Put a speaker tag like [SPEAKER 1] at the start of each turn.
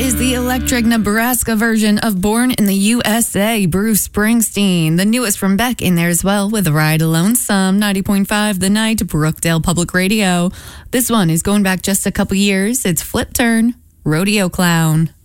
[SPEAKER 1] is the electric Nebraska version of Born in the USA, Bruce Springsteen. The newest from Beck in there as well with Ride Lonesome, 90.5 The Night, Brookdale Public Radio. This one is going back just a couple years. It's Flip Turn, Rodeo Clown.